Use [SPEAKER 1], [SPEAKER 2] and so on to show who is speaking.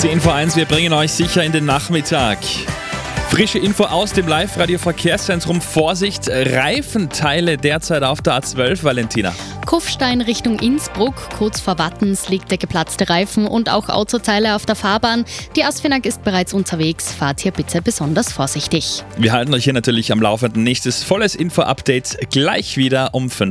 [SPEAKER 1] 10 vor 1, wir bringen euch sicher in den Nachmittag. Frische Info aus dem Live-Radio-Verkehrszentrum. Vorsicht, Reifenteile derzeit auf der A12, Valentina.
[SPEAKER 2] Kufstein Richtung Innsbruck, kurz vor Wattens liegt der geplatzte Reifen und auch Autoteile auf der Fahrbahn. Die Asfinag ist bereits unterwegs, fahrt hier bitte besonders vorsichtig.
[SPEAKER 1] Wir halten euch hier natürlich am Laufenden. Nächstes volles Info-Update gleich wieder um 5.